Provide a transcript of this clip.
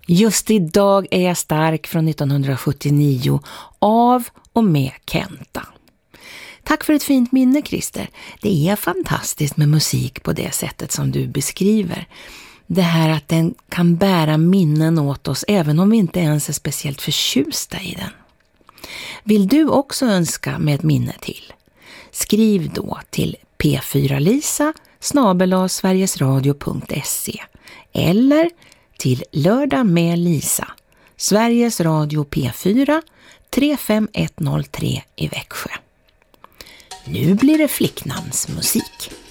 Just idag är jag stark från 1979 av och med Kenta. Tack för ett fint minne, Christer. Det är fantastiskt med musik på det sättet som du beskriver. Det här att den kan bära minnen åt oss även om vi inte ens är speciellt förtjusta i den. Vill du också önska med ett minne till? Skriv då till p4lisa@sverigesradio.se eller till Lördag med Lisa, Sveriges Radio P4 35103 i Växjö. Nu blir det flicknamnsmusik.